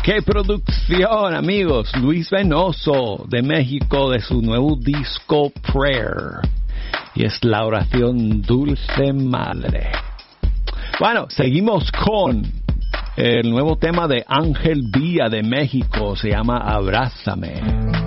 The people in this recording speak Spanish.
¡Qué producción, amigos! Luis Venoso de México, de su nuevo disco Prayer. Y es la oración Dulce Madre. Bueno, seguimos con el nuevo tema de Ángel Villa de México. Se llama Abrázame.